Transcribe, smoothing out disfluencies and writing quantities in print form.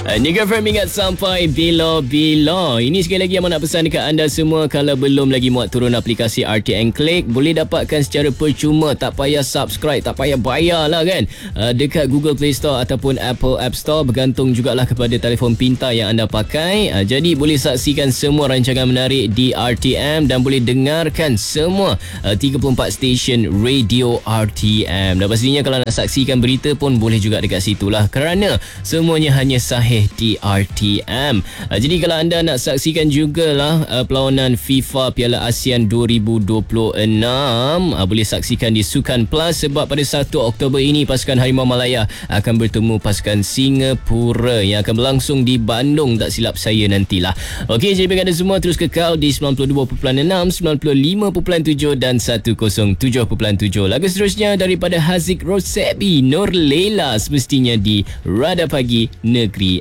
Nigar FM ingat sampai bila-bila. Ini sekali lagi yang nak pesan dekat anda semua. Kalau belum lagi muat turun aplikasi RTN Click, boleh dapatkan secara percuma. Tak payah subscribe, tak payah bayar lah kan. Dekat Google Play Store ataupun Apple App Store. Bergantung jugalah kepada telefon pintar yang anda pakai. Jadi boleh saksikan semua rancangan menarik di RTM dan boleh dengarkan semua 34 stesen radio RTM. Dan pastinya kalau nak saksikan berita pun boleh juga dekat situ lah. Kerana semuanya hanya sahih di RTM. Jadi kalau anda nak saksikan jugalah perlawanan FIFA Piala ASEAN 2026, boleh saksikan di Sukan Plus sebab pada 1 Oktober ini pasukan Harimau Malaya akan bertemu pasukan Singapura yang akan berlangsung di Bandung, tak silap saya nantilah. Okey, jadi bagi anda semua terus kekal di 92.6, 95.7 dan 107.7. Lagu seterusnya daripada Haziq Rosebi, Nur Lela, semestinya di Radar Pagi Negeri